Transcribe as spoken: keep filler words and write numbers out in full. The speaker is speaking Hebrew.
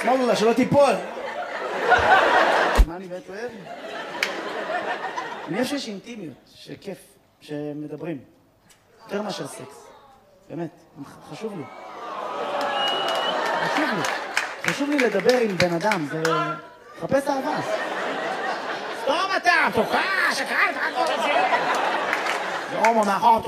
שמאללה, שלא תיפול. מה אני באמת אוהב? אני חושב שיש אינטימיות, שכיף, שמדברים. יותר מאשר סקס. באמת, חשוב לי. חשוב לי. חשוב לי לדבר עם בן אדם, זה... חפש אהבה. סתום אתה, תוקע, שקראת, הכל הזה. זה הומו מאחור,